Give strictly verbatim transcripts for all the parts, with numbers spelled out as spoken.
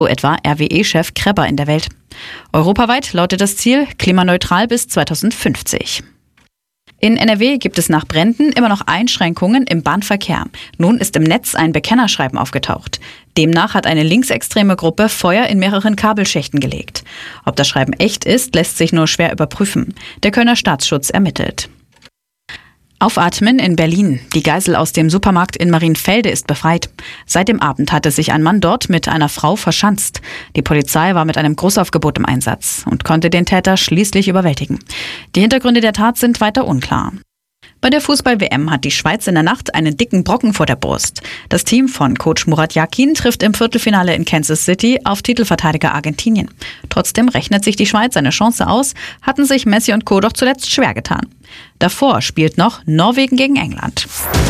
so etwa R W E-Chef Krebber in der Welt. Europaweit lautet das Ziel klimaneutral bis zweitausendfünfzig. In N R W gibt es nach Bränden immer noch Einschränkungen im Bahnverkehr. Nun ist im Netz ein Bekennerschreiben aufgetaucht. Demnach hat eine linksextreme Gruppe Feuer in mehreren Kabelschächten gelegt. Ob das Schreiben echt ist, lässt sich nur schwer überprüfen. Der Kölner Staatsschutz ermittelt. Aufatmen in Berlin. Die Geisel aus dem Supermarkt in Marienfelde ist befreit. Seit dem Abend hatte sich ein Mann dort mit einer Frau verschanzt. Die Polizei war mit einem Großaufgebot im Einsatz und konnte den Täter schließlich überwältigen. Die Hintergründe der Tat sind weiter unklar. Bei der Fußball-W M hat die Schweiz in der Nacht einen dicken Brocken vor der Brust. Das Team von Coach Murat Yakin trifft im Viertelfinale in Kansas City auf Titelverteidiger Argentinien. Trotzdem rechnet sich die Schweiz eine Chance aus, hatten sich Messi und Co. doch zuletzt schwer getan. Davor spielt noch Norwegen gegen England.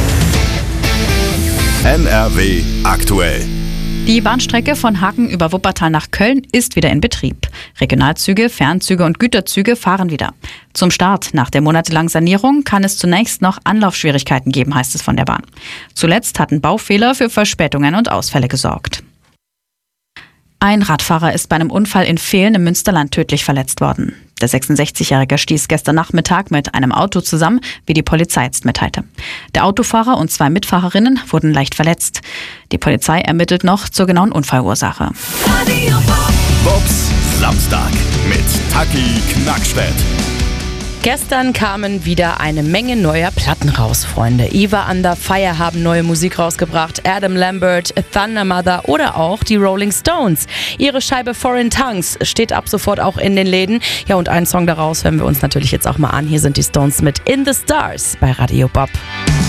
N R W aktuell. Die Bahnstrecke von Hagen über Wuppertal nach Köln ist wieder in Betrieb. Regionalzüge, Fernzüge und Güterzüge fahren wieder. Zum Start nach der monatelangen Sanierung kann es zunächst noch Anlaufschwierigkeiten geben, heißt es von der Bahn. Zuletzt hatten Baufehler für Verspätungen und Ausfälle gesorgt. Ein Radfahrer ist bei einem Unfall in Vehlen im Münsterland tödlich verletzt worden. Der sechsundsechzigjährige stieß gestern Nachmittag mit einem Auto zusammen, wie die Polizei jetzt mitteilte. Der Autofahrer und zwei Mitfahrerinnen wurden leicht verletzt. Die Polizei ermittelt noch zur genauen Unfallursache. Bobs Samstag mit Taki Knackstedt. Gestern kamen wieder eine Menge neuer Platten raus, Freunde. Eva Under Fire haben neue Musik rausgebracht, Adam Lambert, Thunder Mother oder auch die Rolling Stones. Ihre Scheibe Foreign Tongues steht ab sofort auch in den Läden. Ja, und einen Song daraus hören wir uns natürlich jetzt auch mal an. Hier sind die Stones mit In the Stars bei Radio Bob.